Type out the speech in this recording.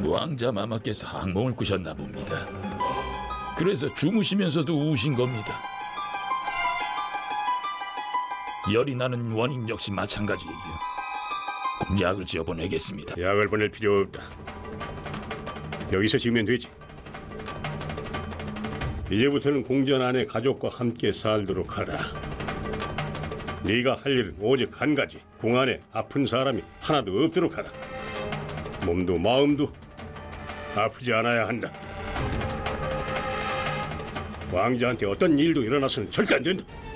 왕자 마마께서 악몽을 꾸셨나 봅니다. 그래서 주무시면서도 우신 겁니다. 열이 나는 원인 역시 마찬가지예요. 약을 지어 보내겠습니다. 약을 보낼 필요 없다. 여기서 지으면 되지. 이제부터는 궁전 안에 가족과 함께 살도록 하라. 네가 할 일은 오직 한 가지. 궁 안에 아픈 사람이 하나도 없도록 하라. 몸도 마음도 아프지 않아야 한다. 왕자한테 어떤 일도 일어나서는 절대 안 된다.